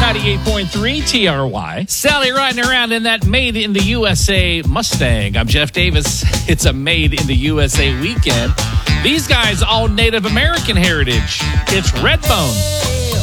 98.3 TRY. Sally riding around in that Made in the USA Mustang. I'm Jeff Davis. It's a Made in the USA weekend. These guys all Native American heritage. It's Redbone.